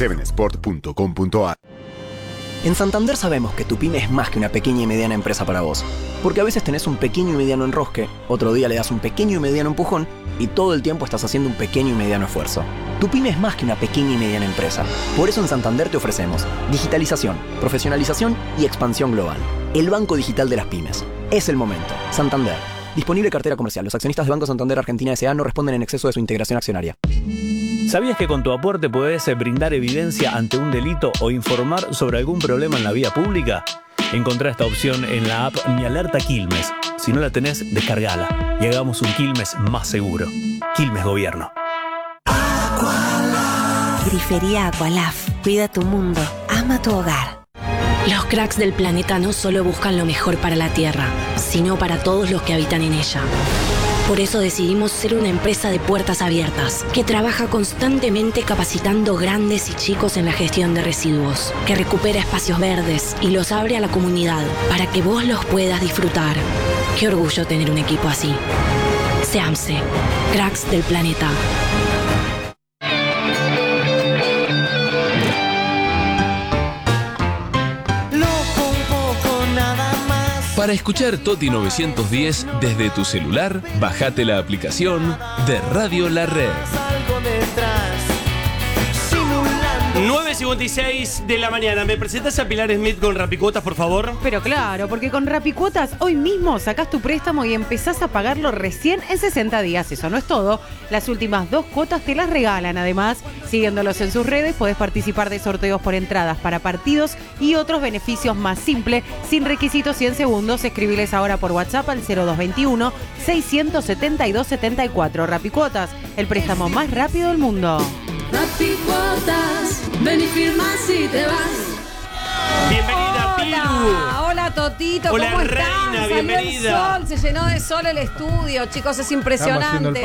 7sport.com.ar. En Santander sabemos que tu pyme es más que una pequeña y mediana empresa para vos. Porque a veces tenés un pequeño y mediano enrosque, otro día le das un pequeño y mediano empujón y todo el tiempo estás haciendo un pequeño y mediano esfuerzo. Tu pyme es más que una pequeña y mediana empresa. Por eso en Santander te ofrecemos digitalización, profesionalización y expansión global. El banco digital de las pymes. Es el momento. Santander. Disponible cartera comercial. Los accionistas de Banco Santander Argentina S.A. no responden en exceso de su integración accionaria. ¿Sabías que con tu aporte podés brindar evidencia ante un delito o informar sobre algún problema en la vía pública? Encontrá esta opción en la app Mi Alerta Quilmes. Si no la tenés, descargala y hagamos un Quilmes más seguro. Quilmes Gobierno. Grifería Aqualaf. Cuida tu mundo. Ama tu hogar. Los cracks del planeta no solo buscan lo mejor para la Tierra, sino para todos los que habitan en ella. Por eso decidimos ser una empresa de puertas abiertas, que trabaja constantemente capacitando grandes y chicos en la gestión de residuos, que recupera espacios verdes y los abre a la comunidad para que vos los puedas disfrutar. Qué orgullo tener un equipo así. SEAMSE, cracks del planeta. Para escuchar Toti 910 desde tu celular, bájate la aplicación de Radio La Red. 9:56 de la mañana. ¿Me presentas a Pilar Smith con Rapicuotas, por favor? Pero claro, porque con Rapicuotas hoy mismo sacás tu préstamo y empezás a pagarlo recién en 60 días. Eso no es todo. Las últimas 2 cuotas te las regalan. Además, siguiéndolos en sus redes, podés participar de sorteos por entradas para partidos y otros beneficios más simples, sin requisitos y en segundos. Escribiles ahora por WhatsApp al 0221-672-74. Rapicuotas, el préstamo más rápido del mundo. Rapicuotas, ven y firma si te vas. Bienvenida, Pilu. Hola, Totito, hola, ¿cómo reina, están? Salió bienvenida. el sol, se llenó de sol el estudio, chicos, es impresionante.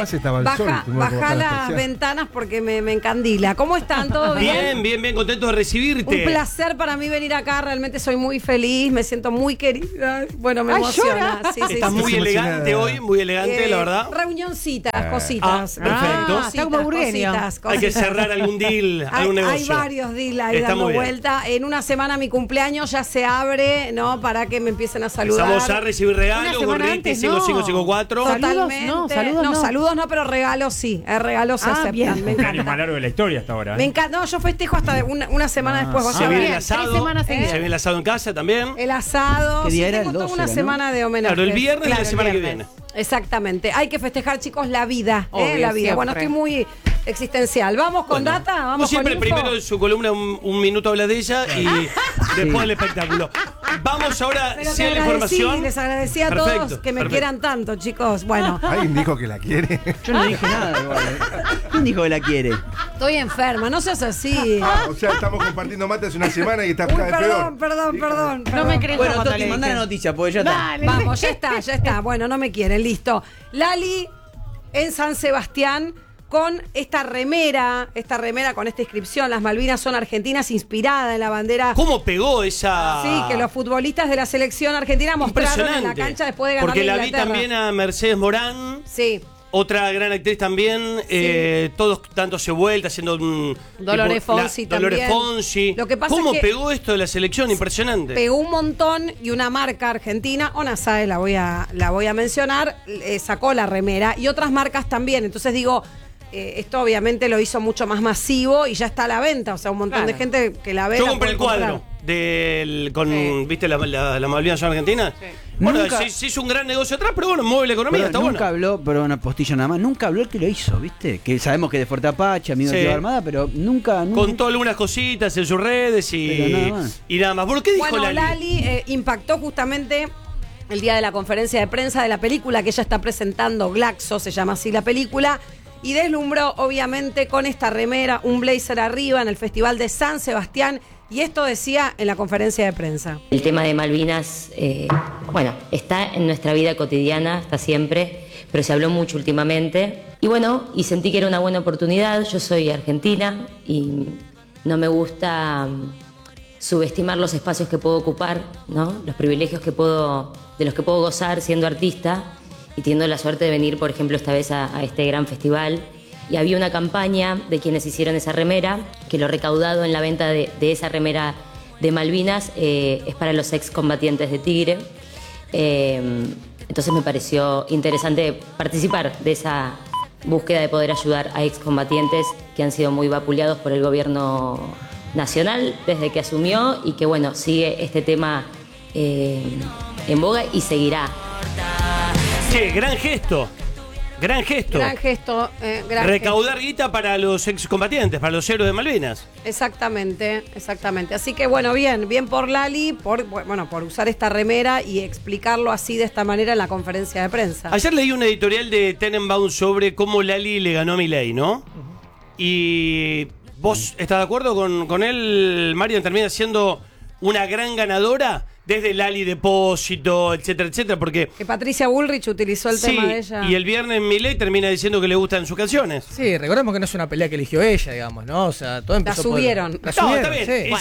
Baja las ventanas porque me encandila. ¿Cómo están? ¿Todo bien? Bien, contento de recibirte. Un placer para mí venir acá, realmente soy muy feliz, me siento muy querida. Bueno, me emociona. Sí, estás muy elegante hoy, muy elegante, la verdad. Reunioncitas, cositas. Perfecto. Está como burgueño. Hay que cerrar algún deal, algún negocio. Hay varios deals ahí dando vuelta. En una semana mi cumpleaños ya se abre, ¿no? Para que me empiecen a saludar. Empezamos a recibir regalos, gorritis, 5554. Totalmente. Saludos no, pero regalos sí. Regalos se aceptan. Bien. Me encanta. El más largo de la historia hasta ahora. Me encanta. No, yo festejo hasta una semana después. Se viene el asado. 3 semanas Se viene el asado en casa también. El asado. ¿Qué día sí, era? tengo El toda 12, una semana de homenaje. Claro, el viernes de la semana que viene. Exactamente. Hay que festejar, chicos, la vida. Obvio, la vida. siempre. Bueno, estoy muy existencial. Vamos con data, vamos Como siempre, con info. primero en su columna un minuto habla de ella y después el espectáculo. Vamos ahora Pero hacia la información. Les agradecí a todos que me quieran tanto, chicos. Bueno. ¿Alguien dijo que la quiere? Yo no dije nada igual. ¿Quién dijo que la quiere? Estoy enferma, no seas así. O sea, estamos compartiendo mate hace una semana y está cada vez Perdón. No me crees. Bueno, cuando Toti, le mandá la dije. noticia, porque ya está. Dale, vamos, ya está. Bueno, no me quieren, listo. Lali en San Sebastián con esta remera con esta inscripción, las Malvinas son argentinas, inspirada en la bandera. ¿Cómo pegó esa? Sí, que los futbolistas de la selección argentina mostraron en la cancha después de ganar porque la vi Inglaterra. también a Mercedes Morán. Sí. Otra gran actriz también, todos dándose vuelta, haciendo un... Dolores Fonsi también. Dolores Fonsi. Lo que pasa ¿Cómo es que pegó esto de la selección? Impresionante. Pegó un montón y una marca argentina, Onasae la voy a mencionar, sacó la remera y otras marcas también. Entonces digo, esto obviamente lo hizo mucho más masivo y ya está a la venta. O sea, un montón de gente que la ve. Yo la compré el puede cuadro comprar. ¿viste la Malvinas son argentinas? Sí. Bueno, se hizo un gran negocio atrás, pero bueno, mueve la economía, Pero está nunca bueno. habló, pero una postilla nada más, nunca habló el que lo hizo, ¿viste? Que sabemos que de Fuerte Apache, amigo de la Armada, pero nunca. Contó algunas cositas en sus redes y nada más. ¿Por qué dijo Bueno, Lali? Lali impactó justamente el día de la conferencia de prensa de la película que ella está presentando, Glaxo, se llama así la película, y deslumbró obviamente con esta remera, un blazer arriba en el Festival de San Sebastián, y esto decía en la conferencia de prensa. El tema de Malvinas, está en nuestra vida cotidiana, está siempre, pero se habló mucho últimamente. Y sentí que era una buena oportunidad. Yo soy argentina y no me gusta subestimar los espacios que puedo ocupar, ¿no? Los privilegios de los que puedo gozar siendo artista y teniendo la suerte de venir, por ejemplo, esta vez a este gran festival. y había una campaña de quienes hicieron esa remera, que lo recaudado en la venta de esa remera de Malvinas es para los excombatientes de Tigre. Entonces me pareció interesante participar de esa búsqueda de poder ayudar a excombatientes que han sido muy vapuleados por el gobierno nacional desde que asumió y que, bueno, sigue este tema en boga y seguirá. Che, gran gesto. Gran gesto. Gran gesto. Recaudar guita para los excombatientes, para los héroes de Malvinas. Exactamente. Así que bueno, bien por Lali, por usar esta remera y explicarlo así de esta manera en la conferencia de prensa. Ayer leí un editorial de Tenenbaum sobre cómo Lali le ganó a Milei, ¿no? Y ¿vos estás de acuerdo con él, Marian? Termina siendo una gran ganadora desde Lali Depósito, etcétera, etcétera, porque... Que Patricia Bullrich utilizó el tema de ella. Y el viernes Milei termina diciendo que le gustan sus canciones. Sí, recordemos que no es una pelea que eligió ella, digamos, ¿no? O sea, todo empezó La subieron. La subieron, está bien. sí.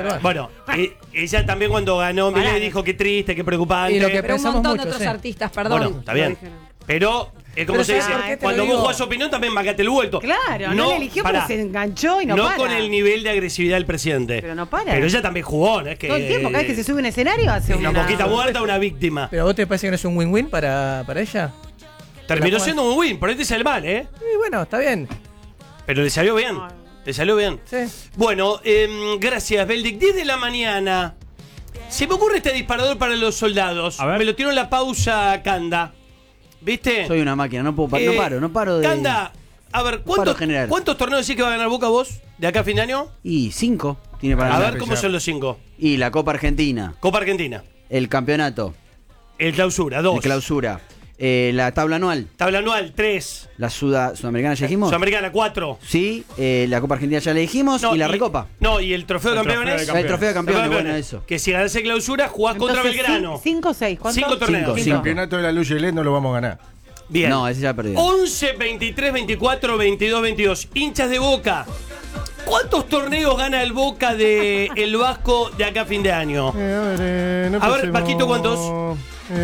Ella también cuando ganó Milei dijo que triste, que preocupante. Y lo que Pero un montón de otros artistas, perdón. Bueno, está bien. Pero, como se dice, cuando vos jugás opinión también bancate el vuelto. Claro, no le eligió, pero se enganchó y no para. No con el nivel de agresividad del presidente. Pero no para. Pero ella también jugó, ¿no? Es que, todo el tiempo, cada vez que se sube a un escenario hace una mosquita muerta, una víctima. ¿Pero a vos te parece que no es un win-win para ella? Terminó siendo un win, por ahí te sale mal, ¿eh? Y bueno, está bien. Pero le salió bien. Le salió bien. Sí. Bueno, gracias, Beldic. 10 de la mañana. Se me ocurre este disparador para los soldados. A ver. Me lo tiró en la pausa Canda. ¿Viste? Soy una máquina, no paro de... Canda, a ver, ¿cuántos torneos decís que va a ganar Boca vos de acá a fin de año? Y 5 tiene para A ganar. ver, ¿cómo son los 5? Y la Copa Argentina. Copa Argentina. El campeonato. El clausura, 2. El clausura. La tabla anual. Tabla anual, 3. La sudamericana ya dijimos. Sudamericana, 4. Sí, la Copa Argentina ya le dijimos. Y la Recopa. No, y el trofeo de campeones. El trofeo de campeones, bueno, eso. Que si ganás el clausura, jugás contra Belgrano. 5 o 6, ¿cuántos? 5 torneos. El campeonato de la Luz y LED no lo vamos a ganar. Bien. No, ese ya perdió. 11, 23, 24, 22, 22. Hinchas de Boca. ¿Cuántos torneos gana el Boca de el Vasco de acá a fin de año? A ver, Vasquito, ¿cuántos?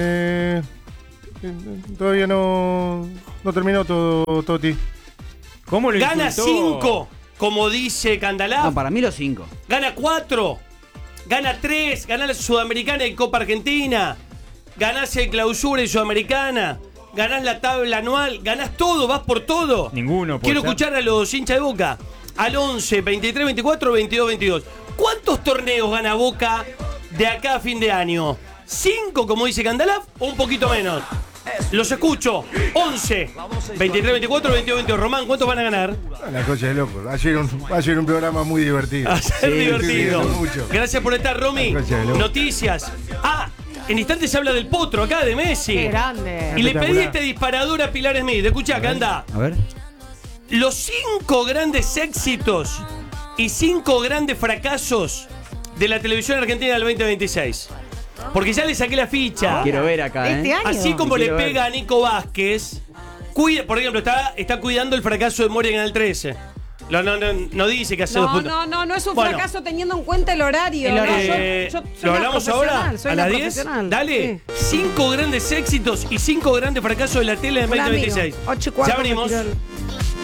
Todavía no terminó todo, Toti. ¿Cómo le Gana insultó? 5, como dice Candalá. No, para mí los 5. Gana 4. Gana 3. Gana la Sudamericana y Copa Argentina. Ganás el clausura y Sudamericana. Ganás la tabla anual. Ganás todo, vas por todo. Ninguno puede Quiero ser. escuchar a los hinchas de Boca. Al 11, 23, 24, 22, 22. ¿Cuántos torneos gana Boca de acá a fin de año? ¿5, como dice Candalaf, o un poquito menos? Los escucho. 11, 23, 24, 22, 22. Román, ¿cuántos van a ganar? La cosa de loco. Ayer un programa muy divertido. Ayer divertido. Mucho. Gracias por estar, Romy. Noticias. En instantes se habla del potro acá, de Messi. Qué grande. Y le pedí este disparador a Pilar Smith. Escuchá, acá anda. A ver. Los 5 grandes éxitos y 5 grandes fracasos de la televisión argentina del 2026. Porque ya le saqué la ficha. Quiero ver acá, Este año. Así como le Quiero ver. pega a Nico Vázquez, por ejemplo, está cuidando el fracaso de Moria en Canal 13. No dice que hace 2 puntos. No es un Bueno. fracaso teniendo en cuenta el horario. ¿Lo Soy hablamos ahora? soy ¿A una las 10? profesional. Dale. 5 grandes éxitos y 5 grandes fracasos de la tele del Hola, 2026. amigo. 8:15 Ya abrimos. me tiró el-